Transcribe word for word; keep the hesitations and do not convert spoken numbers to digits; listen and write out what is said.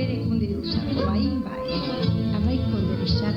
bere, quindi devo usare vai, vai, avrai con delle sciarpe